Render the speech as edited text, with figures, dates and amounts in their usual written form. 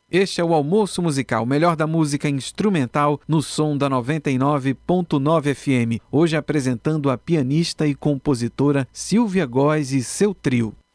Este é o Almoço Musical, o melhor da música instrumental no som da 99.9 FM. Hoje apresentando a pianista e compositora Silvia Góes e seu trio.